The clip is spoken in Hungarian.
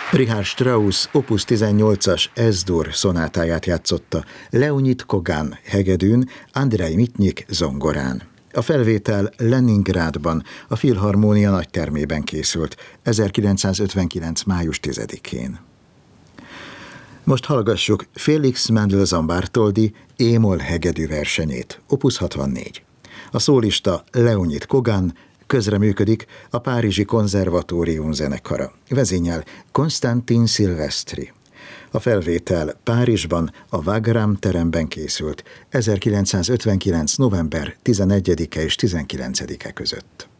Richard Strauss Opus 18-as Es-dur szonátáját játszotta Leonid Kogan hegedűn, Andrej Mitnyik zongorán. A felvétel Leningrádban, a Filharmónia nagytermében készült 1959. május 10-én. Most hallgassuk Félix Mendelssohn Bartholdy é-moll hegedű versenyét, Opus 64. A szólista Leonid Kogan, közreműködik a Párizsi Konzervatórium zenekara. Vezényel Konstantin Szilvesztri. A felvétel Párizsban, a Wagram teremben készült 1959. november 11-e és 19-e között.